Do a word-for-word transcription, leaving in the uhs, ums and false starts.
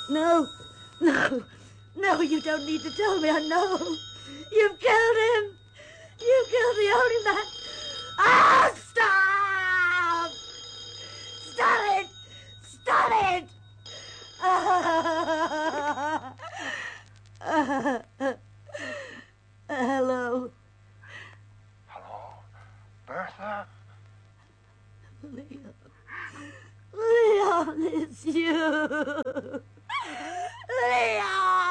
No, no, no, you don't need to tell me. I know. You've killed him. You killed the only man. Ah, stop! Stop it! Stop it! Uh, uh, uh, hello. Hello? Bertha? Leon. Leon, it's you. Leon!